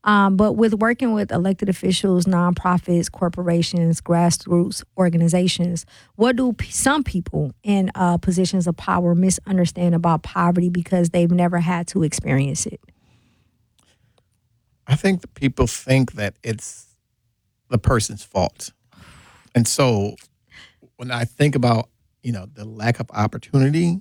But with working with elected officials, nonprofits, corporations, grassroots organizations, what do some people in positions of power misunderstand about poverty because they've never had to experience it? I think that people think that it's the person's fault. And so when I think about, the lack of opportunity,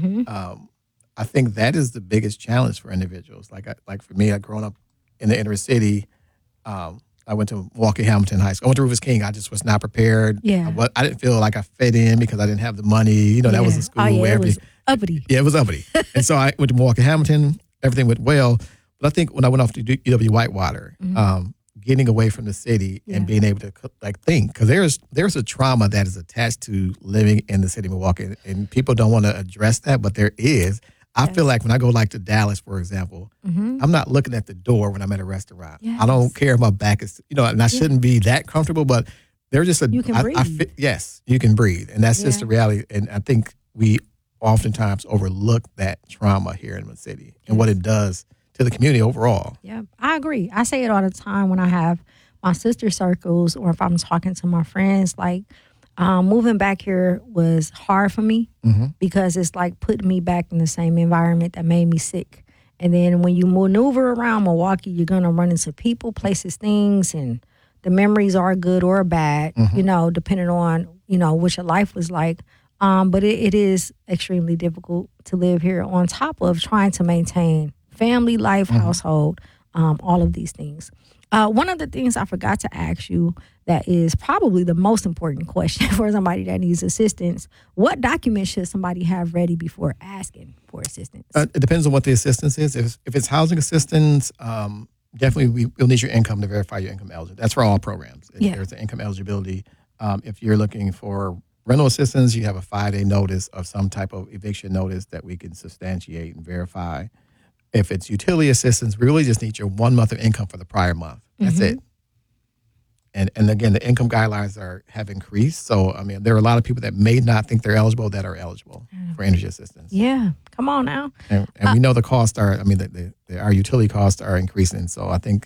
I think that is the biggest challenge for individuals. Like for me, growing up in the inner city, I went to Milwaukee Hamilton High School. I went to Rufus King. I just was not prepared. Yeah. I didn't feel like I fit in because I didn't have the money. That was a school where it was uppity. Yeah, it was uppity. And so I went to Milwaukee Hamilton. Everything went well. But I think when I went off to UW Whitewater, getting away from the city and being able to think, because there's a trauma that is attached to living in the city of Milwaukee, and people don't want to address that, but there is. I feel like when I go to Dallas, for example, I'm not looking at the door when I'm at a restaurant. Yes. I don't care if my back is, and I shouldn't be that comfortable, but there's just you can breathe. Yes, you can breathe, and that's just the reality. And I think we oftentimes overlook that trauma here in the city and what it does to the community overall. Yeah, I agree. I say it all the time when I have my sister circles or if I'm talking to my friends. Moving back here was hard for me because it's like putting me back in the same environment that made me sick. And then when you maneuver around Milwaukee, you're going to run into people, places, things, and the memories are good or bad, depending on, what your life was like. But it is extremely difficult to live here on top of trying to maintain family life, household, all of these things. One of the things I forgot to ask you that is probably the most important question for somebody that needs assistance: what documents should somebody have ready before asking for assistance? It depends on what the assistance is. If it's housing assistance, definitely we'll need your income to verify your income eligibility. That's for all programs. There's an income eligibility. If you're looking for rental assistance, you have a 5-day notice of some type of eviction notice that we can substantiate and verify. If it's utility assistance, we really just need your 1 month of income for the prior month. That's it. And again, the income guidelines have increased. So, there are a lot of people that may not think they're eligible that are eligible for energy assistance. Yeah. Come on now. And we know the costs are, our utility costs are increasing. So I think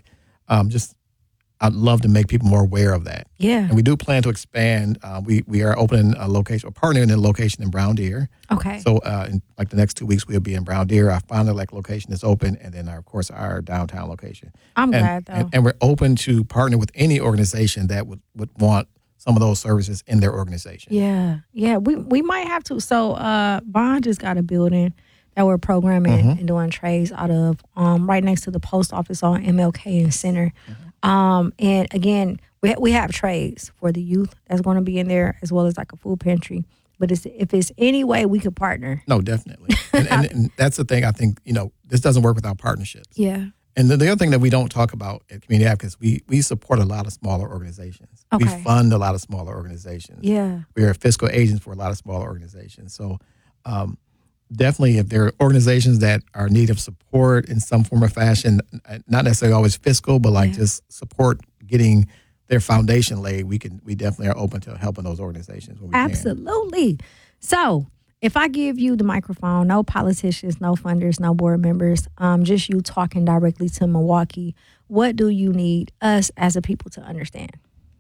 I'd love to make people more aware of that. Yeah. And we do plan to expand. We are opening a location, or partnering in a location in Brown Deer. Okay. So in the next 2 weeks, we'll be in Brown Deer. Our Fond du Lac location is open, and then, of course, our downtown location. I'm glad, though. And we're open to partner with any organization that would want some of those services in their organization. Yeah. Yeah. We might have to. So Bond just got a building that we're programming and doing trades out of right next to the post office on MLK and Center. And again, we have trades for the youth that's going to be in there, as well as like a food pantry. But if it's any way we could partner. No, definitely. And that's the thing. I think, this doesn't work without partnerships. Yeah. And the other thing that we don't talk about at Community Advocates, we support a lot of smaller organizations. Okay. We fund a lot of smaller organizations. Yeah. We are fiscal agents for a lot of smaller organizations. So definitely, if there are organizations that are in need of support in some form or fashion, not necessarily always fiscal, but just support getting their foundation laid, we definitely are open to helping those organizations when we Absolutely. So if I give you the microphone, no politicians, no funders, no board members, just you talking directly to Milwaukee, what do you need us as a people to understand?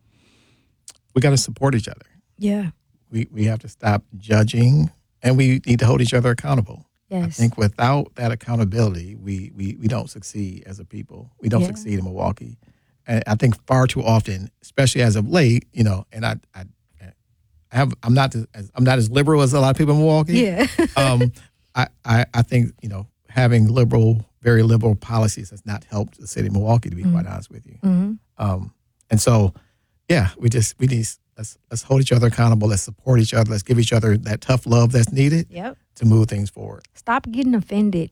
We got to support each other. Yeah. We have to stop judging, and we need to hold each other accountable. Yes. I think without that accountability, we don't succeed as a people. We don't succeed in Milwaukee. And I think far too often, especially as of late, and I'm not as liberal as a lot of people in Milwaukee. Yeah. I think, having very liberal policies has not helped the city of Milwaukee, to be quite honest with you. And so, we need, let's hold each other accountable. Let's support each other. Let's give each other that tough love that's needed to move things forward. Stop getting offended.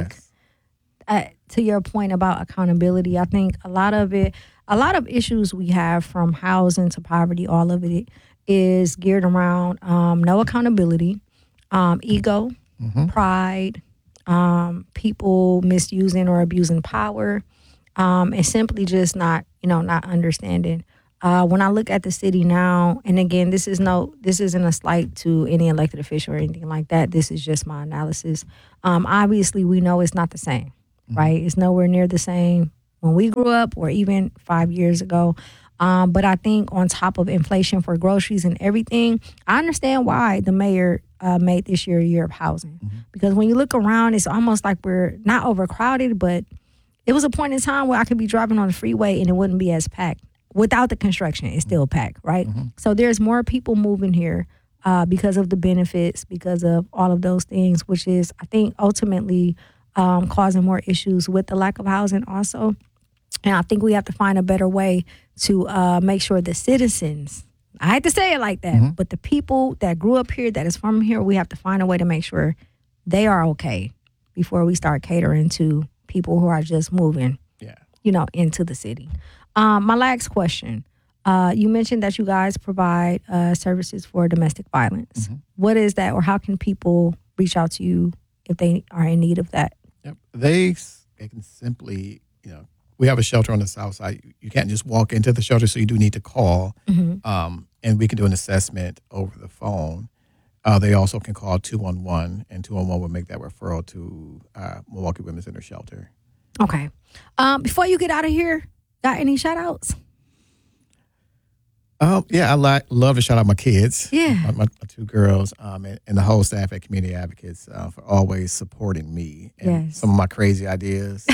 To your point about accountability, I think a lot of issues we have, from housing to poverty, all of it is geared around no accountability, ego, pride, people misusing or abusing power, and simply just not understanding. When I look at the city now, and again, this isn't a slight to any elected official or anything like that. This is just my analysis. Obviously, we know it's not the same, right? It's nowhere near the same. when we grew up or even 5 years ago. But I think on top of inflation for groceries and everything, I understand why the mayor made this year a year of housing. Because when you look around, it's almost like we're not overcrowded, but it was a point in time where I could be driving on the freeway and it wouldn't be as packed. Without the construction, it's still packed, right? So there's more people moving here because of the benefits, because of all of those things, which is, I think, ultimately causing more issues with the lack of housing also. And I think we have to find a better way to make sure the citizens, I hate to say it like that, but the people that grew up here, that is from here, we have to find a way to make sure they are okay before we start catering to people who are just moving, into the city. My last question. You mentioned that you guys provide services for domestic violence. What is that, or how can people reach out to you if they are in need of that? Yep. They can simply, we have a shelter on the south side. You can't just walk into the shelter, so you do need to call, and we can do an assessment over the phone. They also can call 211, and 211 will make that referral to Milwaukee Women's Center Shelter. Okay. Before you get out of here, got any shout outs? Yeah, I love to shout out my kids. Yeah. My two girls and the whole staff at Community Advocates for always supporting me and some of my crazy ideas.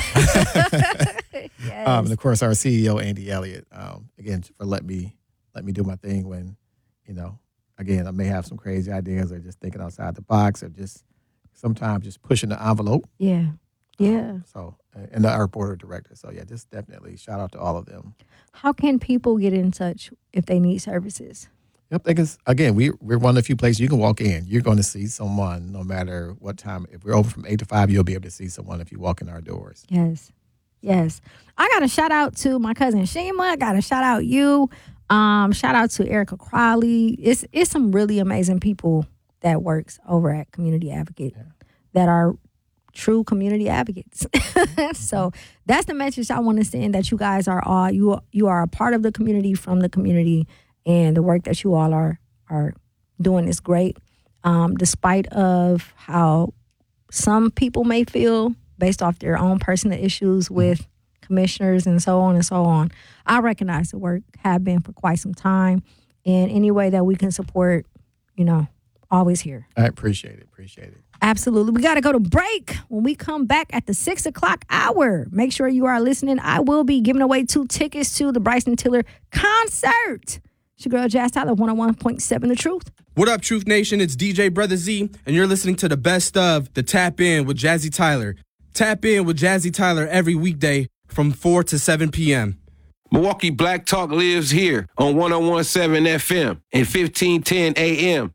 And of course, our CEO, Andy Elliott, again, for let me do my thing when, again, I may have some crazy ideas or just thinking outside the box or just sometimes just pushing the envelope. Yeah. Yeah. And our board of directors. So, yeah, just definitely shout out to all of them. How can people get in touch if they need services? Yep, again, we're one of the few places you can walk in. You're going to see someone no matter what time. If we're open from 8 to 5, you'll be able to see someone if you walk in our doors. Yes. I got a shout out to my cousin Shima. I got to shout out you. Shout out to Erica Crowley. It's some really amazing people that works over at Community Advocate that are true community advocates. So that's the message I want to send, that you guys are all, you are a part of the community, from the community, and the work that you all are doing is great. Despite of how some people may feel based off their own personal issues with commissioners and so on and so on, I recognize the work have been for quite some time, and any way that we can support, always here. I appreciate it. Absolutely. We got to go to break. When we come back at the 6 o'clock hour, make sure you are listening. I will be giving away 2 tickets to the Bryson Tiller concert. It's your girl, Jazz Tyler, 101.7 The Truth. What up, Truth Nation? It's DJ Brother Z, and you're listening to the best of the Tap In with Jazzy Tyler. Tap in with Jazzy Tyler every weekday from 4 to 7 p.m. Milwaukee Black Talk lives here on 101.7 FM and 1510 AM,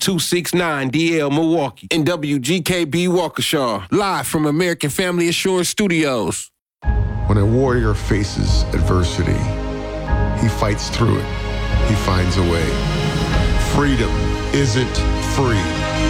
W269DL Milwaukee, and WGKB Waukesha, live from American Family Assurance Studios. When a warrior faces adversity, he fights through it. He finds a way. Freedom isn't free.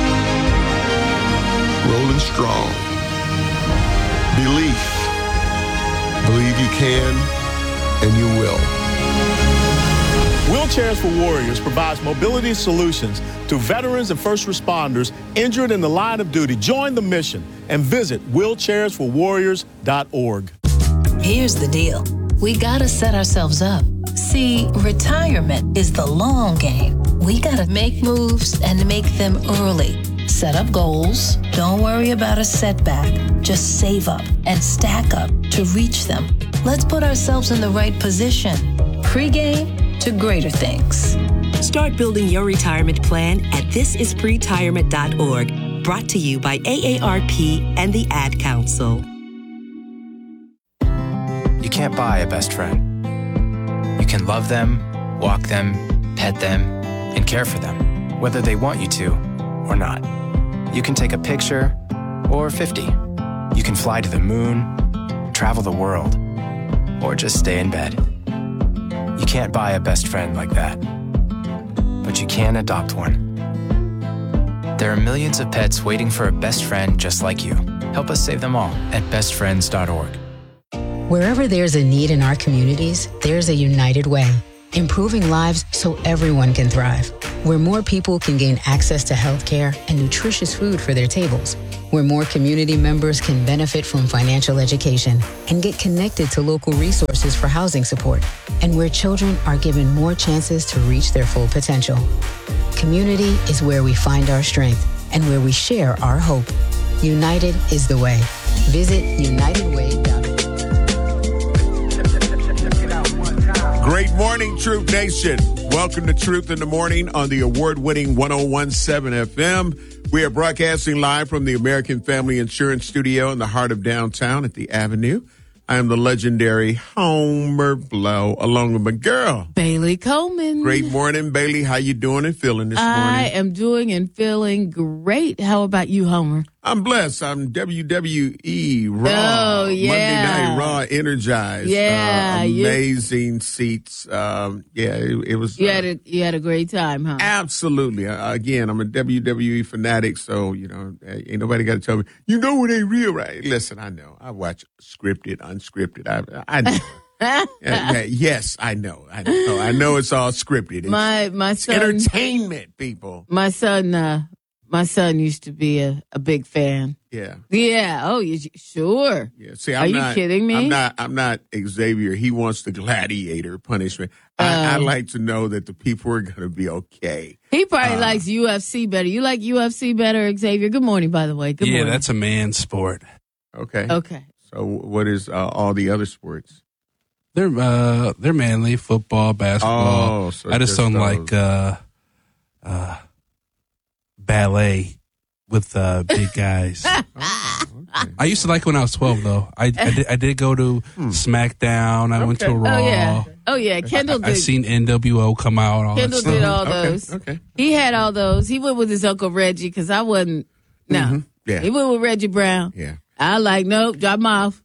Rolling strong. Belief. Believe you can, and you will. Wheelchairs for Warriors provides mobility solutions to veterans and first responders injured in the line of duty. Join the mission and visit wheelchairsforwarriors.org. Here's the deal. We gotta set ourselves up. See, retirement is the long game. We gotta make moves and make them early. Set up goals. Don't worry about a setback. Just save up and stack up to reach them. Let's put ourselves in the right position. Pre-game to greater things. Start building your retirement plan at thisispretirement.org. Brought to you by AARP and the Ad Council. You can't buy a best friend. You can love them, walk them, pet them, and care for them, whether they want you to or not. You can take a picture or 50. You can fly to the moon, travel the world, or just stay in bed. You can't buy a best friend like that, but you can adopt one. There are millions of pets waiting for a best friend just like you. Help us save them all at bestfriends.org. Wherever there's a need in our communities, there's a United Way, improving lives so everyone can thrive. Where more people can gain access to health care and nutritious food for their tables. where more community members can benefit from financial education and get connected to local resources for housing support, and where children are given more chances to reach their full potential. Community is where we find our strength and where we share our hope. United is the way. Visit UnitedWay.org. Great morning, Truth Nation. Welcome to Truth in the Morning on the award-winning 101.7 FM. We are broadcasting live from the American Family Insurance Studio in the heart of downtown at the Avenue. I am the legendary Homer Blow, along with my girl, Bailey Coleman. Great morning, Bailey. How you doing and feeling this morning? I am doing and feeling great. How about you, Homer? I'm blessed. I'm WWE Raw. Oh, yeah. Monday Night Raw energized. Yeah. Amazing seats. It was. You had a great time, huh? Absolutely. Again, I'm a WWE fanatic, so, ain't nobody got to tell me, it ain't real, right? Listen, I know. I watch scripted, unscripted. I know. Yes, I know. I know it's all scripted. It's, my son, entertainment, people. My son used to be a big fan. Yeah. Yeah. Oh, sure. Yeah. See, Are you kidding me? I'm not Xavier. He wants the gladiator punishment. I like to know that the people are going to be okay. He probably likes UFC better. You like UFC better, Xavier? Good morning, by the way. Good morning. Yeah, that's a man's sport. Okay. Okay. So what is all the other sports? They're manly, football, basketball. Oh, so I just don't like ballet with big guys. Okay. I used to like when I was 12, though. I did go to SmackDown. I went to Raw. Oh yeah. Kendall did. I seen NWO come out. Kendall did all those. Okay. He had all those. He went with his Uncle Reggie because I wasn't. No. Mm-hmm. Yeah. He went with Reggie Brown. Yeah. I like, nope, drop him off.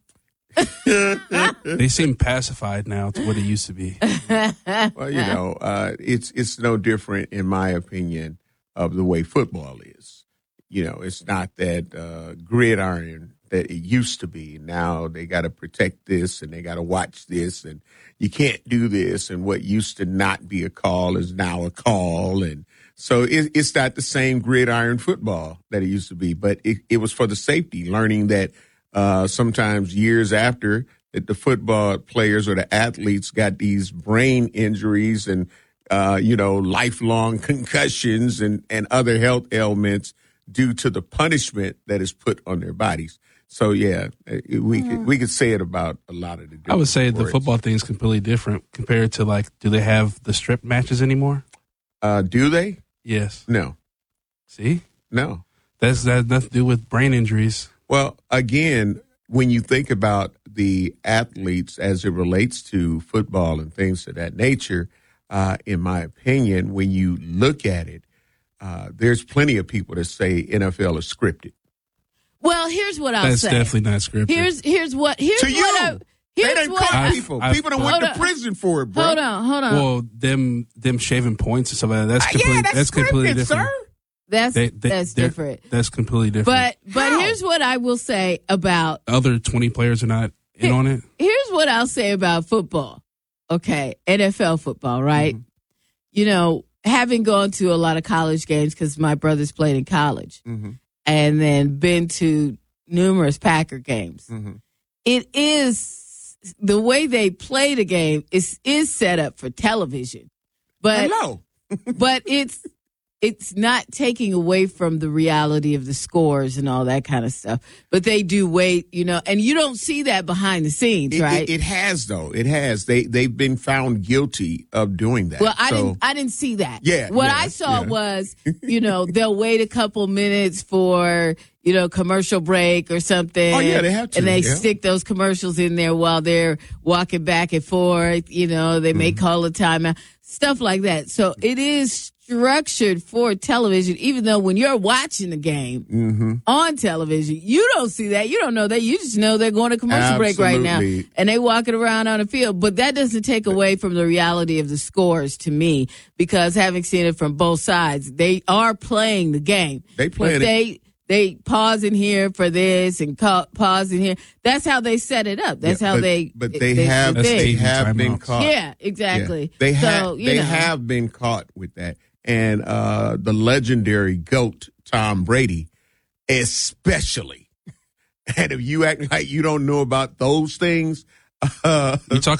They seem pacified now to what it used to be. Well, it's no different, in my opinion, of the way football is. It's not that gridiron that it used to be. Now they got to protect this and they got to watch this and you can't do this. And what used to not be a call is now a call. And so it's not the same gridiron football that it used to be. But it was for the safety, learning that sometimes years after that the football players or the athletes got these brain injuries and, lifelong concussions and other health ailments due to the punishment that is put on their bodies. So, yeah, we could say it about a lot of the different I would say sports. the football thing is completely different compared to, do they have the strip matches anymore? Do they? Yes. No. See? No. That has nothing to do with brain injuries. Well, again, when you think about the athletes as it relates to football and things of that nature, in my opinion, when you look at it, there's plenty of people that say NFL is scripted. Well, here's what I'll say. That's definitely not scripted. Here's what People that went to prison for it, bro. Hold on. Well, them shaving points and stuff like that. That's completely different. Sir. That's different. That's completely different. But here's what I will say about other 20 players are not in on it. Here's what I'll say about football. Okay, NFL football, right? Mm-hmm. Having gone to a lot of college games because my brother's played in college, and then been to numerous Packer games. It is the way they play the game is set up for television, but but it's not taking away from the reality of the scores and all that kind of stuff. But they do wait, and you don't see that behind the scenes, right? It has, though. It has. They've been found guilty of doing that. Well, I didn't see that. Yeah. What I saw was, they'll wait a couple minutes for, commercial break or something. Oh, yeah, they have to. And they stick those commercials in there while they're walking back and forth. They may call a timeout, stuff like that. So it is structured for television, even though when you're watching the game on television, you don't see that. You don't know that. You just know they're going to commercial break right now and they walking around on the field. But that doesn't take away from the reality of the scores to me, because having seen it from both sides, they are playing the game. They pause in here for this and pause in here. That's how they set it up. That's how they. But they have been caught. Yeah, exactly. Yeah. They have been caught with that. And the legendary GOAT, Tom Brady, especially. And if you act like you don't know about those things, you talking